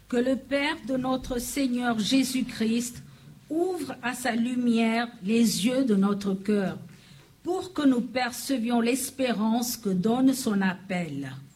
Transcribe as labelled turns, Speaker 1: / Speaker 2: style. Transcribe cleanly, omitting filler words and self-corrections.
Speaker 1: Que le Père de notre Seigneur Jésus-Christ ouvre à sa lumière les yeux de notre cœur, pour que nous percevions l'espérance que donne son appel.